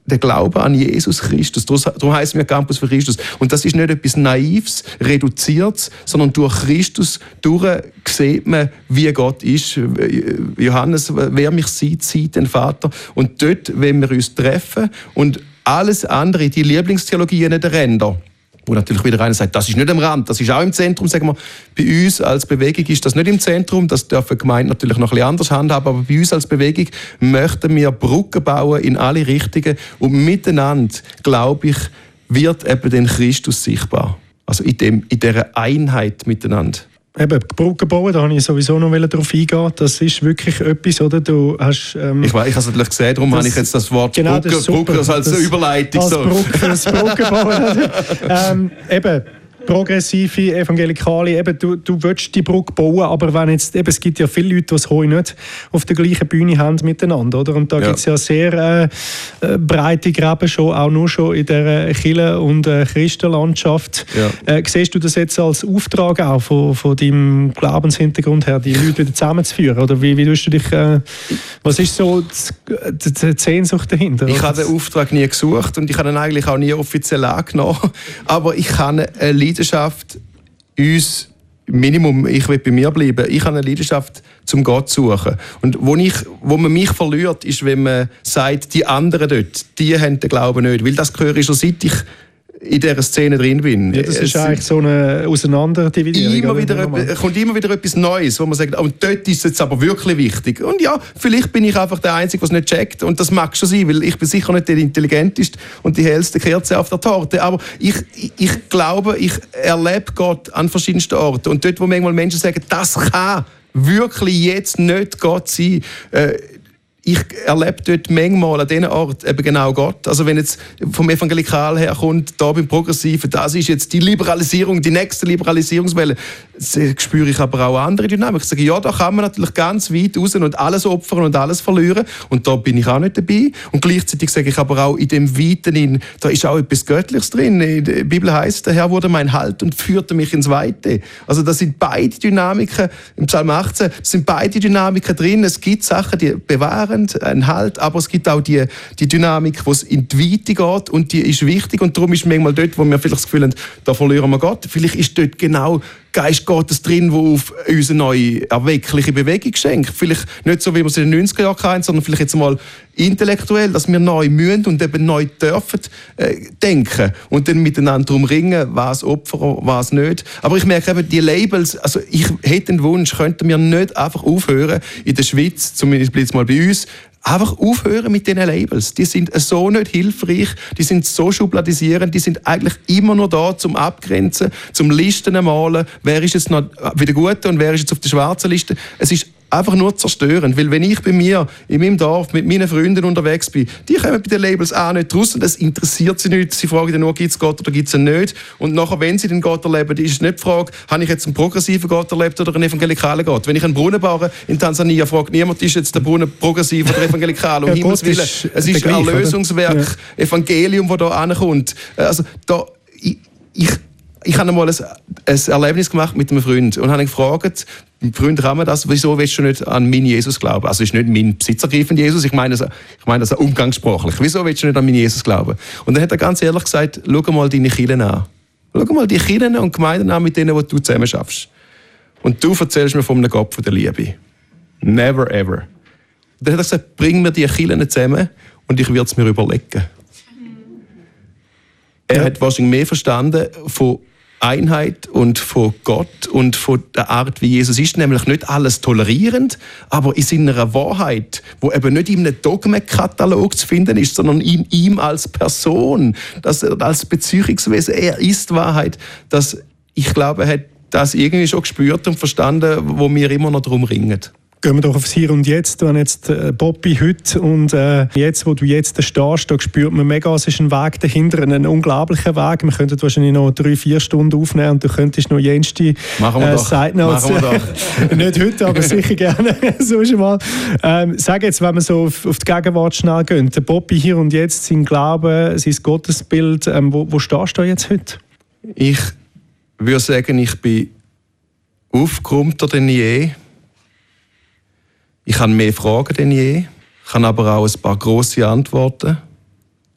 der Glaube an Jesus Christus. Darum heissen wir Campus für Christus. Und das ist nicht etwas Naives, Reduziertes, sondern durch Christus sieht man, wie Gott ist. Johannes, wer mich sieht, sieht den Vater. Und dort wollen wir uns treffen. Und alles andere, die Lieblingstheologien der Ränder, wo natürlich wieder einer sagt, das ist nicht am Rand, das ist auch im Zentrum, sagen wir. Bei uns als Bewegung ist das nicht im Zentrum, das dürfen Gemeinden natürlich noch ein bisschen anders handhaben, aber bei uns als Bewegung möchten wir Brücken bauen in alle Richtungen und miteinander, glaube ich, wird eben den Christus sichtbar. Also in dieser Einheit miteinander. Eben, Brücken bauen, da wollte ich sowieso noch darauf eingehen. Das ist wirklich etwas, oder? Du hast, ich habe es natürlich gesehen, darum habe ich jetzt das Wort genau, Brücken als Überleitung. Als Brücken bauen. Eben, progressive, evangelikale, eben, du willst die Brücke bauen, aber wenn jetzt, eben, es gibt ja viele Leute, die es heute nicht auf der gleichen Bühne haben miteinander, oder? Und da gibt es ja sehr breite Gräben schon, auch nur schon in der Kirche- und Christenlandschaft. Ja. Siehst du das jetzt als Auftrag auch von deinem Glaubenshintergrund her, die Leute wieder zusammenzuführen? Oder wie tust du dich, was ist so die Sehnsucht dahinter? Ich habe den Auftrag nie gesucht und ich habe ihn eigentlich auch nie offiziell angenommen, aber ich habe eine Leidenschaft, uns Minimum, ich will bei mir bleiben, ich habe eine Leidenschaft, zum Gott zu suchen. Und wo man mich verliert, ist, wenn man sagt, die anderen dort, die haben den Glauben nicht. Weil das höre ich schon, seit ich in dieser Szene drin bin. Ja, das ist eigentlich so eine Auseinanderdividierung. Kommt immer wieder etwas Neues, wo man sagt, und dort ist es jetzt aber wirklich wichtig. Und ja, vielleicht bin ich einfach der Einzige, der es nicht checkt. Und das mag schon sein, weil ich bin sicher nicht der Intelligenteste und die hellste Kerze auf der Torte. Aber ich glaube, ich erlebe Gott an verschiedensten Orten. Und dort, wo manchmal Menschen sagen, das kann wirklich jetzt nicht Gott sein, ich erlebe dort manchmal an diesen Ort eben genau Gott. Also wenn jetzt vom Evangelikal her kommt, da beim Progressiven, das ist jetzt die Liberalisierung, die nächste Liberalisierungswelle, das spüre ich aber auch andere Dynamik. Ich sage, ja, da kann man natürlich ganz weit raus und alles opfern und alles verlieren. Und da bin ich auch nicht dabei. Und gleichzeitig sage ich aber auch, in dem Weiten, da ist auch etwas Göttliches drin. In der Bibel heisst, der Herr wurde mein Halt und führte mich ins Weite. Also das sind beide Dynamiken, im Psalm 18, das sind beide Dynamiken drin. Es gibt Sachen, die bewahren ein Halt, aber es gibt auch die Dynamik, wo es in die Weite geht und die ist wichtig und darum ist manchmal dort, wo wir vielleicht das Gefühl haben, da verlieren wir Gott. Vielleicht ist dort genau Geist Gottes drin, der auf uns eine neue, erweckliche Bewegung schenkt. Vielleicht nicht so, wie wir es in den 90er Jahren hatten, sondern vielleicht jetzt mal intellektuell, dass wir neu müssen und eben neu dürfen denken und dann miteinander darum ringen, was Opfer, was nicht. Aber ich merke eben, die Labels, also ich hätte den Wunsch, könnten wir nicht einfach aufhören, in der Schweiz, zumindest jetzt mal bei uns, einfach aufhören mit diesen Labels. Die sind so nicht hilfreich, die sind so schubladisierend, die sind eigentlich immer nur da zum Abgrenzen, zum Listen malen, wer ist jetzt noch wieder gut und wer ist jetzt auf der schwarzen Liste. Es ist einfach nur zerstörend, weil wenn ich bei mir in meinem Dorf mit meinen Freunden unterwegs bin, die kommen bei den Labels auch nicht raus und es interessiert sie nicht. Sie fragen dann nur, gibt es Gott oder gibt es ihn nicht? Und nachher, wenn sie den Gott erleben, ist es nicht die Frage, habe ich jetzt einen progressiven Gott erlebt oder einen evangelikalen Gott? Wenn ich einen Brunnen baue in Tansania, fragt niemand, ist jetzt der Brunnen progressiv oder evangelikal? Um Himmels Willen, es ist ein Erlösungswerk, Evangelium, das da ankommt. Also da, ich habe einmal ein Erlebnis gemacht mit einem Freund und habe ihn gefragt, Freund, kann man das, wieso willst du nicht an meinen Jesus glauben? Also es ist nicht mein besitzergreifender Jesus, ich meine das umgangssprachlich. Wieso willst du nicht an meinen Jesus glauben? Und dann hat er ganz ehrlich gesagt, schau mal deine Kirchen an. Schau mal die Kirchen und Gemeinden an, mit denen du zusammen schaffst. Und du erzählst mir von einem Gott von der Liebe. Never ever. Und dann hat er gesagt, bring mir die Kirchen zusammen und ich würde es mir überlegen. Er hat wahrscheinlich mehr verstanden von Einheit und von Gott und von der Art, wie Jesus ist, nämlich nicht alles tolerierend, aber in seiner Wahrheit, wo eben nicht in einem Dogmenkatalog zu finden ist, sondern in ihm als Person, dass er als Beziehungswesen, er ist Wahrheit, dass ich glaube, er hat das irgendwie schon gespürt und verstanden, wo wir immer noch darum ringen. Gehen wir doch aufs Hier und Jetzt. Wenn jetzt Bobby heute und jetzt, wo du jetzt stehst, da spürt man mega, es ist ein Weg dahinter, ein unglaublicher Weg. Wir könnten wahrscheinlich noch 3-4 Stunden aufnehmen und du könntest noch jenste Machen wir doch. Nicht heute, aber sicher gerne. So schon mal. Sag jetzt, wenn wir so auf die Gegenwart schnell gehen, der Bobby Hier und Jetzt, sein Glaube, sein Gottesbild, wo stehst du jetzt heute? Ich würde sagen, ich bin aufgeräumter denn je. Ich habe mehr Fragen denn je, ich habe aber auch ein paar grosse Antworten.